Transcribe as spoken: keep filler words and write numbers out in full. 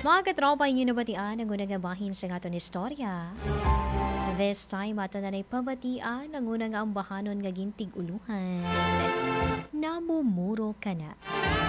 Mga katropa inyo nabatian ang unang bahin sa aton istorya. This time ato na pabatian ang unang ambahanon nga gintig uluhan. Namumuro ka na.